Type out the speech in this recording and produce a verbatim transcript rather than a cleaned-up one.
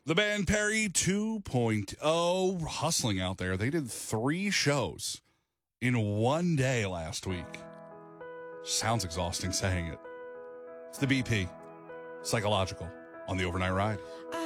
The band Perry 2.0 hustling out there. They did three shows in one day last week. Sounds exhausting saying it. It's the B P, Psychological, on the Overnight Ride. I